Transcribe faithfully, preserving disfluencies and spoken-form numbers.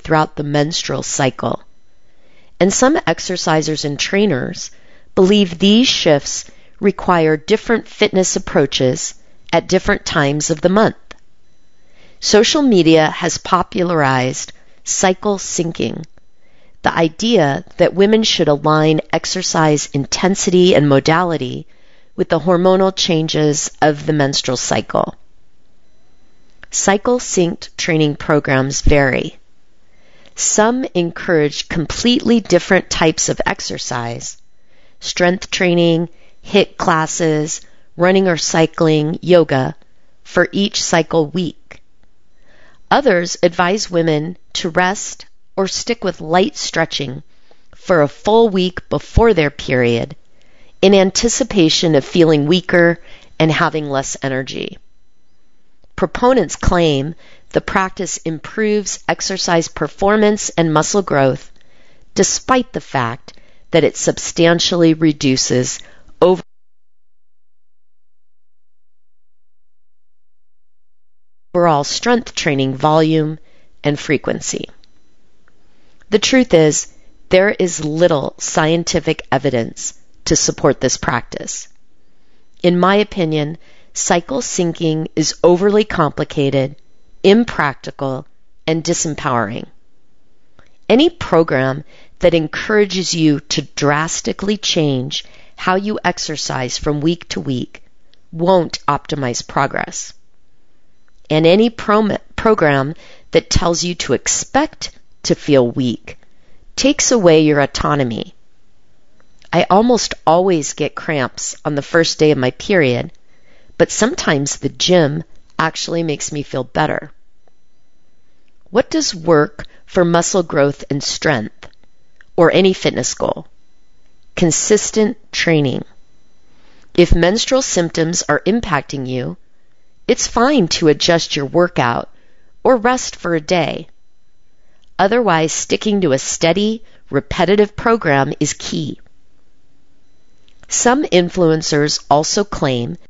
throughout the menstrual cycle. And some exercisers and trainers believe these shifts require different fitness approaches at different times of the month. Social media has popularized cycle syncing, the idea that women should align exercise intensity and modality with the hormonal changes of the menstrual cycle. Cycle-synced training programs vary. Some encourage completely different types of exercise, strength training, HIIT classes, running or cycling, yoga, for each cycle week. Others advise women to rest or stick with light stretching for a full week before their period in anticipation of feeling weaker and having less energy. Proponents claim the practice improves exercise performance and muscle growth, despite the fact that it substantially reduces overall strength training volume and frequency. The truth is, there is little scientific evidence to support this practice. In my opinion, cycle syncing is overly complicated, impractical, and disempowering. Any program that encourages you to drastically change how you exercise from week to week won't optimize progress. And any pro- program that tells you to expect to feel weak takes away your autonomy. I almost always get cramps on the first day of my period, but sometimes the gym actually makes me feel better. What does work for muscle growth and strength, or any fitness goal? Consistent training. If menstrual symptoms are impacting you, it's fine to adjust your workout or rest for a day. Otherwise, sticking to a steady, repetitive program is key. Some influencers also claim